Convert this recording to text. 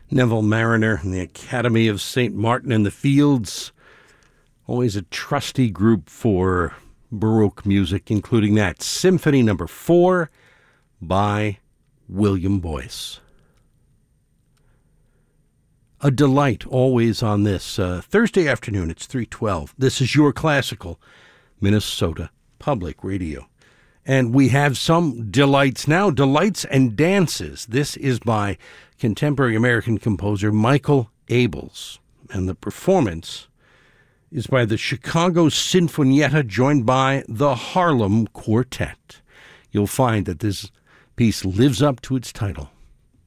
Neville Mariner and the Academy of St. Martin in the Fields. Always a trusty group for Baroque music, including that Symphony No. 4 by William Boyce. A delight always on this Thursday afternoon. It's 3:12. This is your classical Minnesota Public Radio. And we have some delights now, Delights and Dances. This is by contemporary American composer Michael Abels. And the performance is by the Chicago Sinfonietta, joined by the Harlem Quartet. You'll find that this piece lives up to its title.